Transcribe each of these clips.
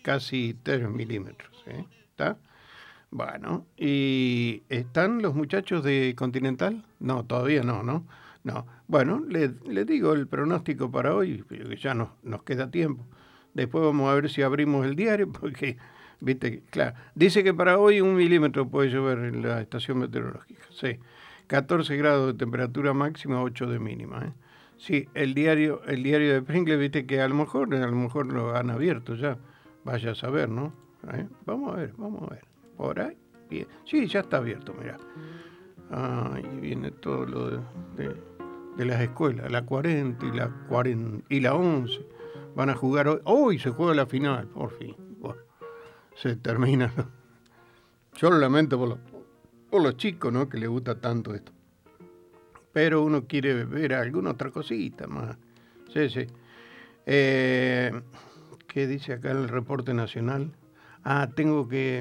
casi 3 milímetros. ¿Está? Bueno, ¿y están los muchachos de Continental? No, todavía no, ¿no? No. Bueno, les digo el pronóstico para hoy, que ya nos queda tiempo. Después vamos a ver si abrimos el diario, porque, viste, claro, dice que para hoy 1 milímetro puede llover en la estación meteorológica. Sí, 14 grados de temperatura máxima, 8 de mínima. Sí, el diario de Pringles, viste que a lo mejor lo han abierto ya. Vaya a saber, ¿no? Vamos a ver. Por ahí, bien. Sí, ya está abierto, mirá. Y viene todo lo de las escuelas, la 40 y la 11. Van a jugar hoy. Hoy se juega la final, por fin. Bueno, se termina. Yo lo lamento por los chicos, ¿no? Que les gusta tanto esto. Pero uno quiere ver alguna otra cosita más. Sí. ¿Qué dice acá el reporte nacional? Tengo que...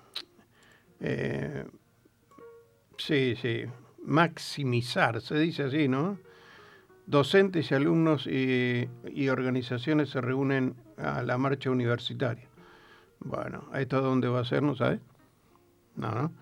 maximizar, se dice así, ¿no? Docentes y alumnos y organizaciones se reúnen a la marcha universitaria. Bueno, ¿esto dónde va a ser? ¿No sabes? No.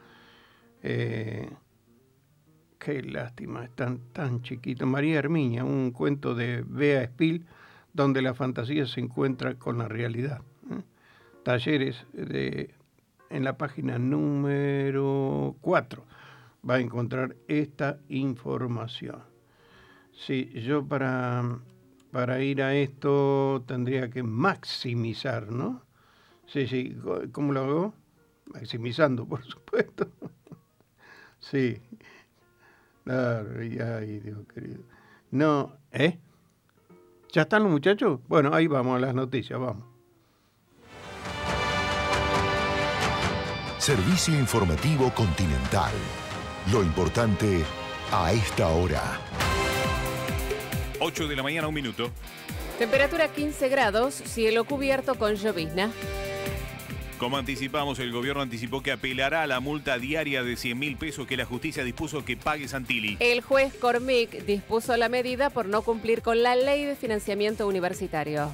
Qué lástima, están tan chiquitos. María Herminia, un cuento de Bea Spill, donde la fantasía se encuentra con la realidad. Talleres en la página número 4 va a encontrar esta información. Sí, yo para ir a esto tendría que maximizar, ¿no? Sí, ¿cómo lo hago? Maximizando, por supuesto. Sí. Ay, Dios querido. No, ¿ya están los muchachos? Bueno, ahí vamos a las noticias, vamos. Servicio informativo Continental. Lo importante a esta hora. 8 de la mañana, 1 minuto. Temperatura 15 grados, cielo cubierto con llovizna. Como anticipamos, el gobierno anticipó que apelará a la multa diaria de 100.000 pesos que la justicia dispuso que pague Santilli. El juez Cormick dispuso la medida por no cumplir con la ley de financiamiento universitario.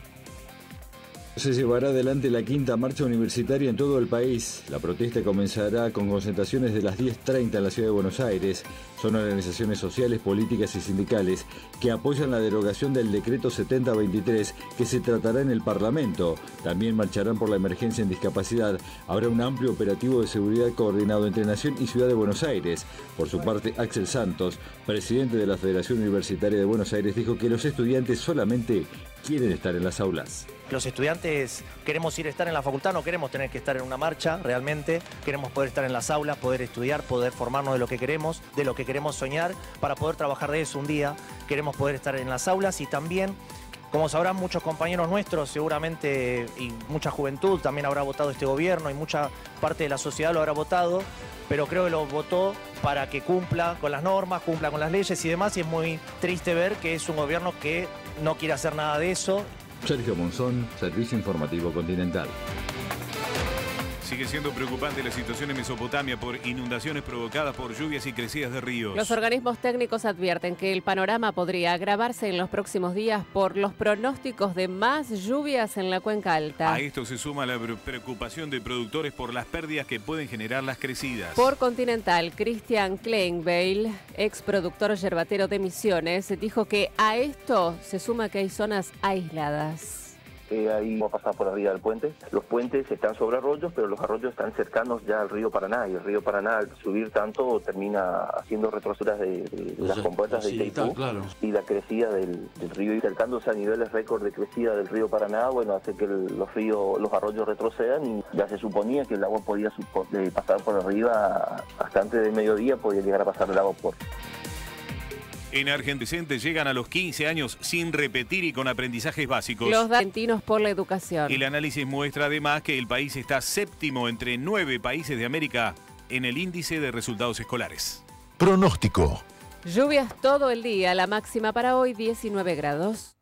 Se llevará adelante la 5ª marcha universitaria en todo el país. La protesta comenzará con concentraciones de las 10:30 en la ciudad de Buenos Aires. Son organizaciones sociales, políticas y sindicales que apoyan la derogación del decreto 7023 que se tratará en el Parlamento. También marcharán por la emergencia en discapacidad. Habrá un amplio operativo de seguridad coordinado entre Nación y Ciudad de Buenos Aires. Por su parte, Axel Santos, presidente de la Federación Universitaria de Buenos Aires, dijo que los estudiantes solamente quieren estar en las aulas. Los estudiantes queremos ir a estar en la facultad, no queremos tener que estar en una marcha realmente, queremos poder estar en las aulas, poder estudiar, poder formarnos de lo que queremos soñar, para poder trabajar de eso un día, queremos poder estar en las aulas y también, como sabrán muchos compañeros nuestros seguramente y mucha juventud también habrá votado este gobierno y mucha parte de la sociedad lo habrá votado, pero creo que lo votó para que cumpla con las normas, cumpla con las leyes y demás, y es muy triste ver que es un gobierno que no quiere hacer nada de eso. Sergio Monzón, Servicio Informativo Continental. Sigue siendo preocupante la situación en Mesopotamia por inundaciones provocadas por lluvias y crecidas de ríos. Los organismos técnicos advierten que el panorama podría agravarse en los próximos días por los pronósticos de más lluvias en la cuenca alta. A esto se suma la preocupación de productores por las pérdidas que pueden generar las crecidas. Por Continental, Christian Kleinbeil, ex productor yerbatero de Misiones, dijo que a esto se suma que hay zonas aisladas. Ahí va a pasar por arriba del puente. Los puentes están sobre arroyos, pero los arroyos están cercanos ya al río Paraná, y el río Paraná al subir tanto termina haciendo retrocedas de las compuertas de Itaipú, claro. Y la crecida del río, y acercándose a niveles récord de crecida del río Paraná, bueno, hace que los arroyos retrocedan, y ya se suponía que el agua podía pasar por arriba hasta antes del mediodía, podía llegar a pasar el agua por... En Argentina llegan a los 15 años sin repetir y con aprendizajes básicos. Los argentinos por la educación. El análisis muestra además que el país está séptimo entre 9 países de América en el índice de resultados escolares. Pronóstico. Lluvias todo el día, la máxima para hoy 19 grados.